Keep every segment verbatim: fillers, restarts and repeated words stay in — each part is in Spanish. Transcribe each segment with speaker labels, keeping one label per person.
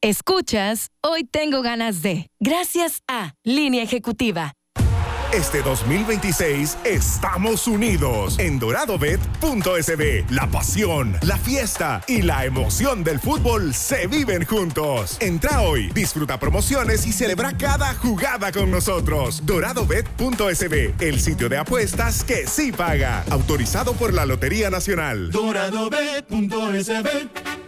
Speaker 1: Escuchas Hoy Tengo Ganas de, gracias a Línea Ejecutiva.
Speaker 2: Este dos mil veintiséis estamos unidos en doradobet punto es be. La pasión, la fiesta y la emoción del fútbol se viven juntos. Entra hoy, disfruta promociones y celebra cada jugada con nosotros. doradobet punto es be, el sitio de apuestas que sí paga. Autorizado por la Lotería Nacional.
Speaker 3: doradobet punto es be.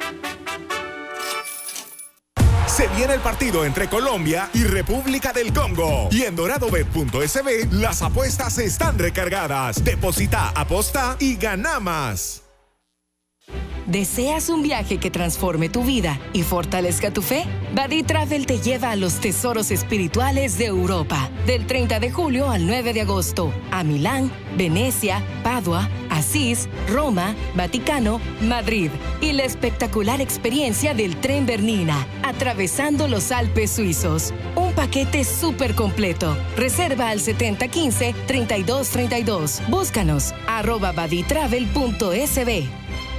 Speaker 2: Se viene el partido entre Colombia y República del Congo. Y en doradobet punto es be las apuestas están recargadas. Deposita, aposta y gana más.
Speaker 1: ¿Deseas un viaje que transforme tu vida y fortalezca tu fe? Badi Travel te lleva a los tesoros espirituales de Europa. Del treinta de julio al nueve de agosto. A Milán, Venecia, Padua, Asís, Roma, Vaticano, Madrid. Y la espectacular experiencia del tren Bernina, atravesando los Alpes suizos. Un paquete súper completo. Reserva al setenta quince, treinta y dos treinta y dos. Búscanos, arroba baditravel punto es be.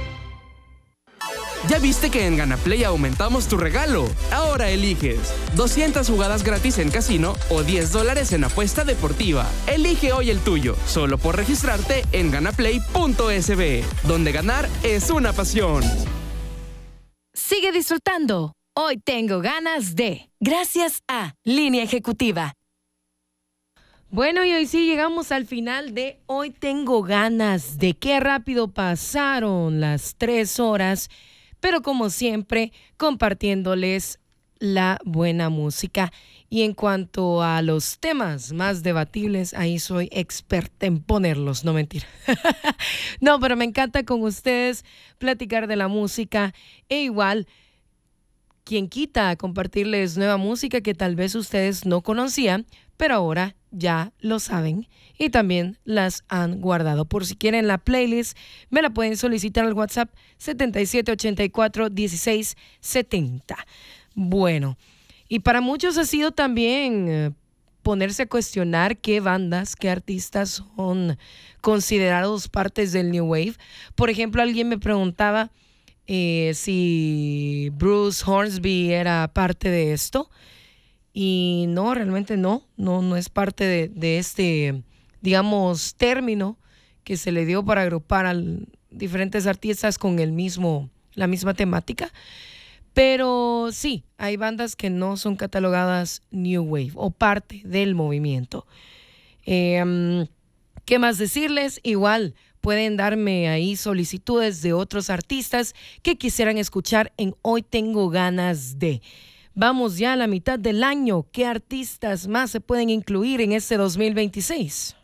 Speaker 4: ¿Ya viste que en GanaPlay aumentamos tu regalo? Ahora eliges doscientas jugadas gratis en casino o diez dólares en apuesta deportiva. Elige hoy el tuyo, solo por registrarte en ganaplay punto es be, donde ganar es una pasión.
Speaker 1: Sigue disfrutando. Hoy tengo ganas de, gracias a Línea Ejecutiva.
Speaker 5: Bueno, y hoy sí llegamos al final de Hoy Tengo Ganas de. Qué rápido pasaron las tres horas, pero como siempre, compartiéndoles la buena música. Y en cuanto a los temas más debatibles, ahí soy experta en ponerlos, no mentira. No, pero me encanta con ustedes platicar de la música e igual, quien quita compartirles nueva música que tal vez ustedes no conocían, pero ahora ya lo saben y también las han guardado. Por si quieren la playlist, me la pueden solicitar al WhatsApp setenta y siete ochenta y cuatro dieciséis setenta. Bueno, y para muchos ha sido también eh, ponerse a cuestionar qué bandas, qué artistas son considerados partes del New Wave. Por ejemplo, alguien me preguntaba eh, si Bruce Hornsby era parte de esto. Y no, realmente no, no, no es parte de, de este, digamos, término que se le dio para agrupar a diferentes artistas con el mismo, la misma temática. Pero sí, hay bandas que no son catalogadas New Wave o parte del movimiento. Eh, ¿Qué más decirles? Igual pueden darme ahí solicitudes de otros artistas que quisieran escuchar en Hoy Tengo Ganas de. Vamos ya a la mitad del año. ¿Qué artistas más se pueden incluir en este dos mil veintiséis?